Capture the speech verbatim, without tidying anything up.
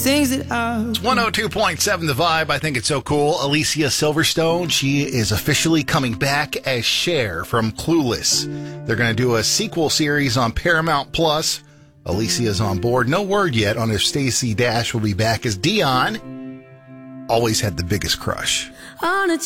things that I... It's one oh two point seven The Vibe. I think it's so cool. Alicia Silverstone, she is officially coming back as Cher from Clueless. They're going to do a sequel series on Paramount Plus. Alicia's on board. No word yet on if Stacey Dash will be back as Dion. Always had the biggest crush. On a